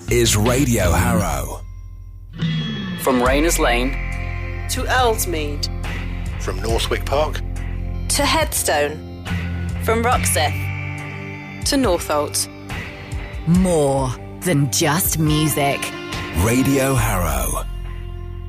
is Radio Harrow. From Rayners Lane to Earlsmead. From Northwick Park to Headstone. From Roxeth to Northolt. More than just music. Radio Harrow.